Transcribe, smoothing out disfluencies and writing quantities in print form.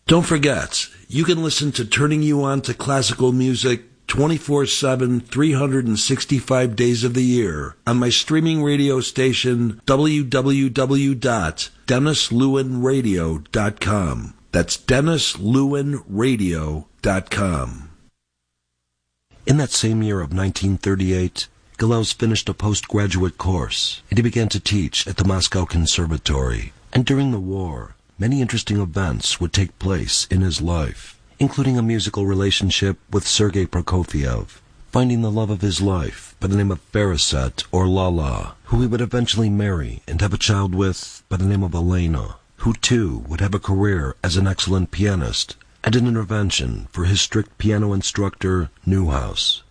Don't forget, you can listen to Turning You On to Classical Music 24/7, 365 days of the year on my streaming radio station, www.DennisLewinRadio.com. That's DennisLewinRadio.com. In that same year of 1938, Gilels finished a postgraduate course, and he began to teach at the Moscow Conservatory. And during the war, many interesting events would take place in his life, including a musical relationship with Sergei Prokofiev, finding the love of his life by the name of Faraset or Lala, who he would eventually marry and have a child with by the name of Elena, who too would have a career as an excellent pianist, and an intervention for his strict piano instructor, Neuhaus.